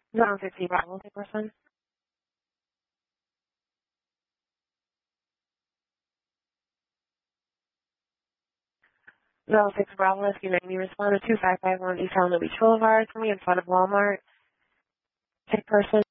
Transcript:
Zone 50 Bravo, take person. Zone 6 Bravo, Rescue 90, respond to 2551 East Holland Beach Boulevard, for me in front of Walmart. Take person.